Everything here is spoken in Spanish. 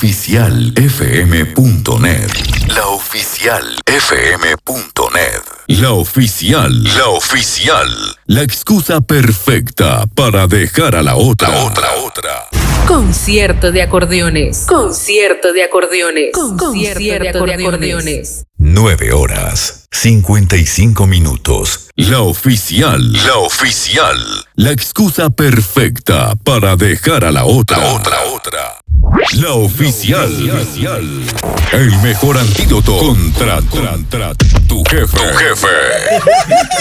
laoficialfm.net. Laoficialfm.net. La Oficial. La Oficial. La excusa perfecta para dejar a la otra. Concierto de acordeones. Concierto de acordeones. Concierto de acordeones. 9 horas, 55 minutos. La Oficial. La Oficial. La excusa perfecta para dejar a la otra. La Oficial. El mejor antídoto contra tu jefe.